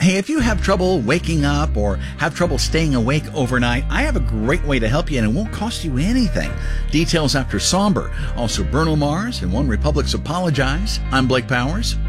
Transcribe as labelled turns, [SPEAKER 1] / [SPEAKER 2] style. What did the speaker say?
[SPEAKER 1] Hey, if you have trouble waking up or have trouble staying awake overnight, I have a great way to help you, and it won't cost you anything. Details after Somber. Also, Bruno Mars and One Republic's Apologize. I'm Blake Powers.